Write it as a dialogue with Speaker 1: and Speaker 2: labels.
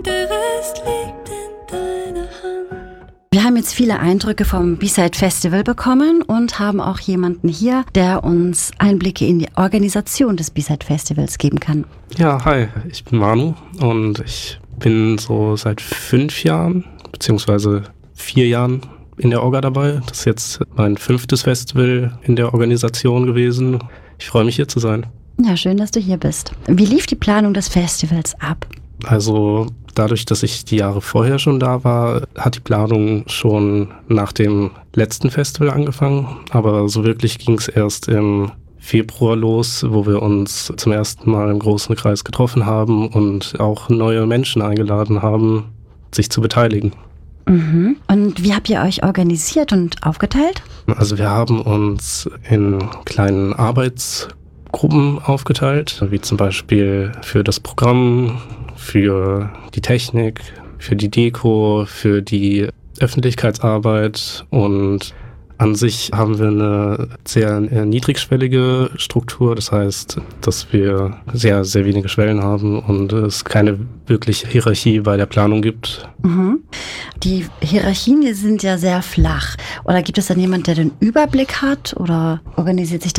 Speaker 1: Der Rest liegt in deiner Hand.
Speaker 2: Wir haben jetzt viele Eindrücke vom B-Side Festival bekommen und haben auch jemanden hier, der uns Einblicke in die Organisation des B-Side Festivals geben kann.
Speaker 3: Ja, hi, ich bin Manu und ich bin so seit 5 Jahren, beziehungsweise 4 Jahren in der Orga dabei. Das ist jetzt mein 5. Festival in der Organisation gewesen. Ich freue mich, hier zu sein.
Speaker 2: Ja, schön, dass du hier bist. Wie lief die Planung des Festivals ab?
Speaker 3: Also dadurch, dass ich die Jahre vorher schon da war, hat die Planung schon nach dem letzten Festival angefangen. Aber so wirklich ging es erst im Februar los, wo wir uns zum ersten Mal im großen Kreis getroffen haben und auch neue Menschen eingeladen haben, sich zu beteiligen.
Speaker 2: Mhm. Und wie habt ihr euch organisiert und aufgeteilt?
Speaker 3: Also wir haben uns in kleinen Arbeitsgruppen aufgeteilt, wie zum Beispiel für das Programm, für die Technik, für die Deko, für die Öffentlichkeitsarbeit, und an sich haben wir eine sehr niedrigschwellige Struktur. Das heißt, dass wir sehr, sehr wenige Schwellen haben und es keine wirkliche Hierarchie bei der Planung gibt.
Speaker 2: Mhm. Die Hierarchien, die sind ja sehr flach. Oder gibt es dann jemand, der den Überblick hat, oder organisiert sich